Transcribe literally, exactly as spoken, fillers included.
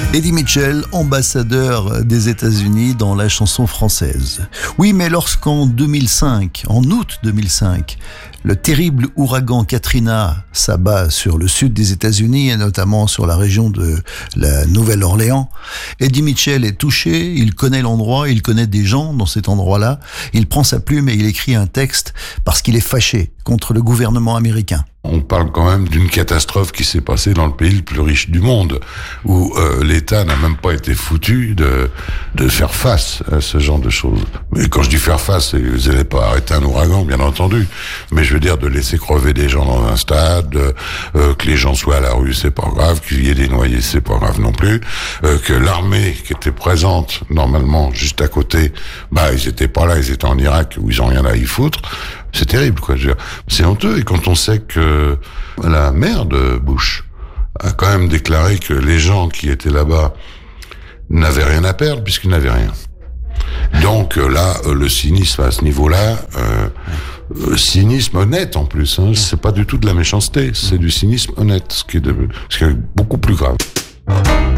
Eddie Mitchell, ambassadeur des États-Unis dans la chanson française. Oui, mais lorsqu'en deux mille cinq, en août deux mille cinq, le terrible ouragan Katrina s'abat sur le sud des États-Unis et notamment sur la région de la Nouvelle-Orléans, Eddie Mitchell est touché, il connaît l'endroit, il connaît des gens dans cet endroit-là, il prend sa plume et il écrit un texte parce qu'il est fâché contre le gouvernement américain. On parle quand même d'une catastrophe qui s'est passée dans le pays le plus riche du monde, où euh, l'État n'a même pas été foutu de de faire face à ce genre de choses. Mais quand je dis faire face, ils n'allaient pas arrêter un ouragan, bien entendu, mais je veux dire de laisser crever des gens dans un stade, euh, que les gens soient à la rue, c'est pas grave, qu'il y ait des noyés, c'est pas grave non plus, euh, que l'armée qui était présente normalement juste à côté, bah ils étaient pas là, ils étaient en Irak où ils ont rien à y foutre. C'est terrible, quoi. Je veux dire, c'est honteux. Et quand on sait que la mère de Bush a quand même déclaré que les gens qui étaient là-bas n'avaient rien à perdre puisqu'ils n'avaient rien. Donc là, le cynisme à ce niveau-là, euh, cynisme honnête en plus. Hein, c'est pas du tout de la méchanceté, c'est du cynisme honnête, ce qui est, de, ce qui est beaucoup plus grave.